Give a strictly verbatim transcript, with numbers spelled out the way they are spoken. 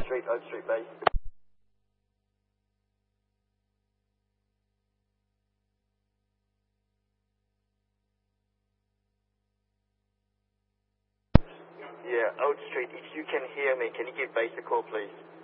Street, Oak Street base. Yeah, Oak Street, if you can hear me, can you give base a call, please?